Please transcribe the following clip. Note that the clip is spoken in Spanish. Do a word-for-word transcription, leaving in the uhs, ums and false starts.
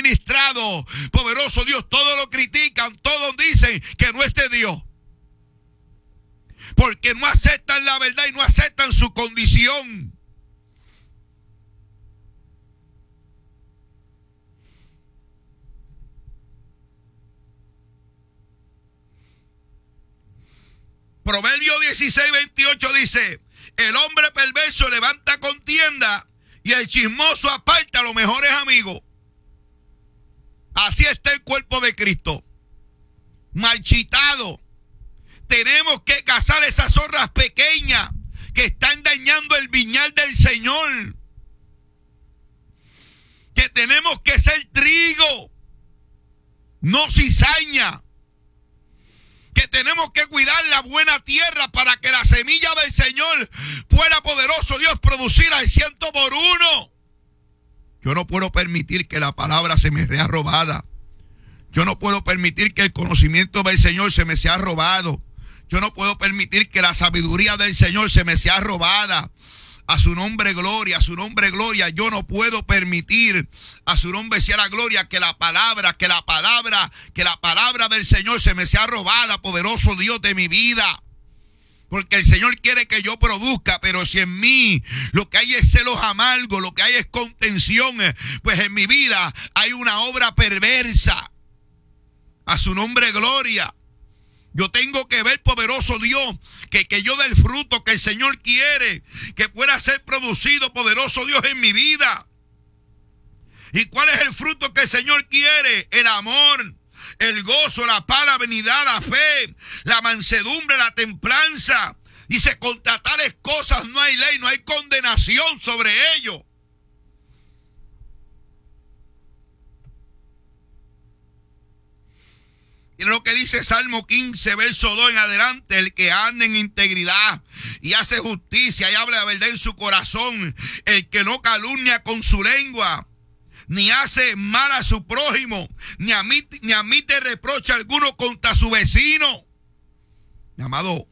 ministrado, poderoso Dios, todos lo critican, todos dicen que no es de Dios. Porque no aceptan la verdad y no aceptan su condición. Proverbio dieciséis, veintiocho dice: el hombre perverso levanta contienda y el chismoso aparta a los mejores amigos. Así está el cuerpo de Cristo, marchitado. Tenemos que cazar esas zorras pequeñas que están dañando el viñal del Señor. Que tenemos que ser trigo, no cizaña. Que tenemos que cuidar la buena tierra para que la semilla del Señor pueda, poderoso Dios, producir al ciento por uno. Yo no puedo permitir que la palabra se me sea robada. Yo no puedo permitir que el conocimiento del Señor se me sea robado. Yo no puedo permitir que la sabiduría del Señor se me sea robada. A su nombre gloria, a su nombre gloria. Yo no puedo permitir, a su nombre sea la gloria, que la palabra, que la palabra, que la palabra del Señor se me sea robada, poderoso Dios de mi vida. Porque el Señor quiere que yo produzca, pero si en mí lo que hay es celos amargos, lo que hay es contención, pues en mi vida hay una obra perversa. A su nombre gloria. Yo tengo que ver, poderoso Dios, que, que yo dé el fruto que el Señor quiere, que pueda ser producido, poderoso Dios, en mi vida. ¿Y cuál es el fruto que el Señor quiere? El amor, el gozo, la paz, la benignidad, la fe, la mansedumbre, la templanza. Dice, contra tales cosas no hay ley, no hay condenación sobre ello. Y lo que dice Salmo quince, verso dos en adelante: el que anda en integridad y hace justicia y habla la verdad en su corazón, el que no calumnia con su lengua, ni hace mal a su prójimo, ni admite, ni admite reproche alguno contra su vecino. Mi amado,